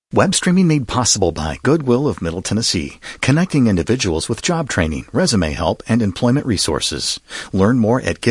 Web streaming made possible by Goodwill of Middle Tennessee, connecting individuals with job training, resume help, and employment resources. Learn more at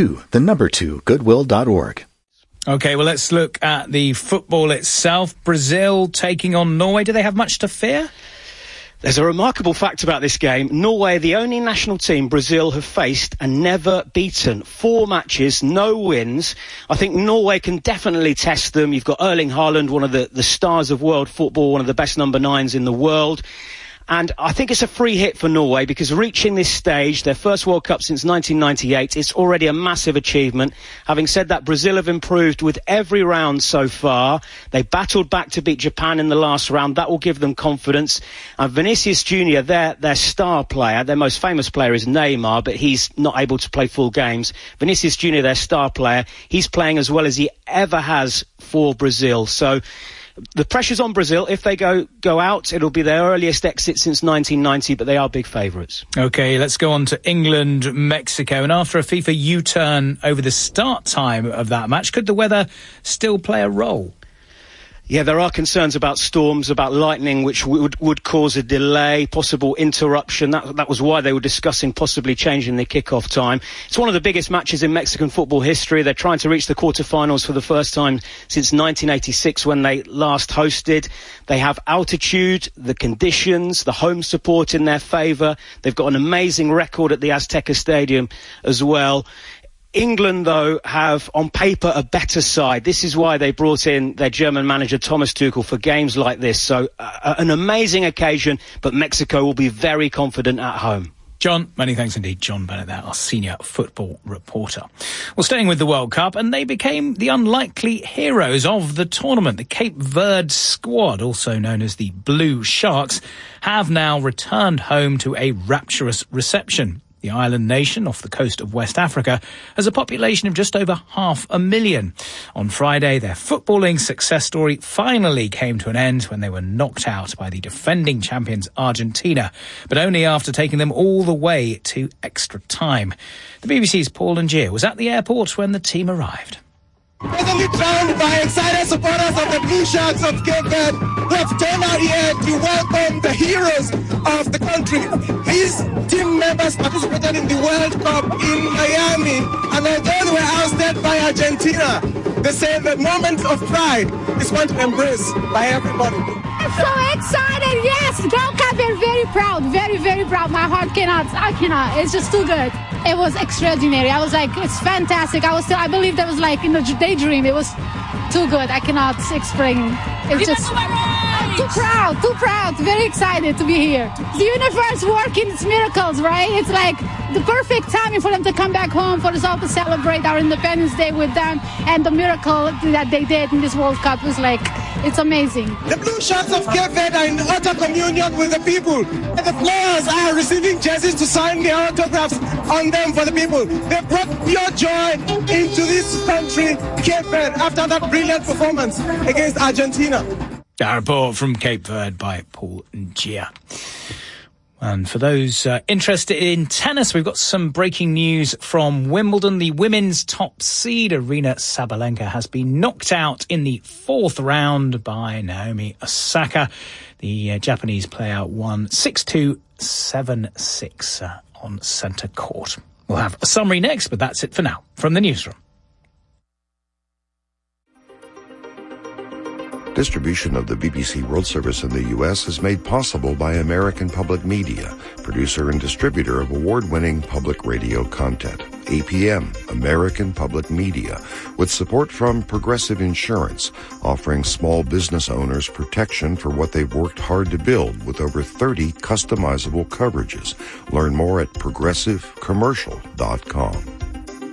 giveit2goodwill.org. Okay, well, let's look at the football itself. Brazil taking on Norway. Do they have much to fear? There's a remarkable fact about this game. Norway, the only national team Brazil have faced and never beaten. 4 matches, no wins. I think Norway can definitely test them. You've got Erling Haaland, one of the stars of world football, one of the best number 9s in the world. And I think it's a free hit for Norway because reaching this stage, their first World Cup since 1998, it's already a massive achievement. Having said that, Brazil have improved with every round so far. They battled back to beat Japan in the last round. That will give them confidence. And Vinicius Jr., their star player, their most famous player is Neymar, but he's not able to play full games. Vinicius Jr., their star player, he's playing as well as he ever has for Brazil. So the pressure's on Brazil. If they go out, it'll be their earliest exit since 1990, but they are big favourites. OK, let's go on to England, Mexico. And after a FIFA U-turn over the start time of that match, could the weather still play a role? Yeah, there are concerns about storms, about lightning, which would cause a delay, possible interruption. That was why they were discussing possibly changing the kickoff time. It's one of the biggest matches in Mexican football history. They're trying to reach the quarterfinals for the first time since 1986 when they last hosted. They have altitude, the conditions, the home support in their favour. They've got an amazing record at the Azteca Stadium as well. England, though, have on paper a better side. This is why they brought in their German manager Thomas Tuchel for games like this. So an amazing occasion, but Mexico will be very confident at home. John, many thanks indeed. John Bennett there, our senior football reporter. Well, staying with the World Cup, and they became the unlikely heroes of the tournament. The Cape Verde squad, also known as the Blue Sharks, have now returned home to a rapturous reception. The island nation off the coast of West Africa has a population of just over 500,000. On Friday, their footballing success story finally came to an end when they were knocked out by the defending champions Argentina, but only after taking them all the way to extra time. The BBC's Paul Angier was at the airport when the team arrived. Presently joined by excited supporters of the Blue Sharks of Cape Verde who have turned out here to welcome the heroes of the country. These team members participated in the World Cup in Miami, and although they were ousted by Argentina, they say the moment of pride is one to embrace by everybody. I'm so excited, yes! World Cup, we're very proud, very, very proud. My heart I cannot, it's just too good. It was extraordinary. I was like, it's fantastic. I believe that was like in a daydream. It was too good. I cannot explain. It's just too proud, very excited to be here. The universe working its miracles, right? It's like the perfect timing for them to come back home, for us all to celebrate our Independence Day with them, and the miracle that they did in this World Cup was like, it's amazing. The Blue Sharks of Cape Verde are in utter communion with the people. And the players are receiving jerseys to sign their autographs on them for the people. They brought pure joy into this country, Cape Verde, after that brilliant performance against Argentina. A report from Cape Verde by Paul Angier. And for those interested in tennis, we've got some breaking news from Wimbledon. The women's top seed, Aryna Sabalenka, has been knocked out in the 4th round by Naomi Osaka. The Japanese player won 6-2, 7-6 on centre court. We'll have a summary next, but that's it for now from the newsroom. Distribution of the BBC World Service in the U.S. is made possible by American Public Media, producer and distributor of award-winning public radio content. APM, American Public Media, with support from Progressive Insurance, offering small business owners protection for what they've worked hard to build with over 30 customizable coverages. Learn more at progressivecommercial.com.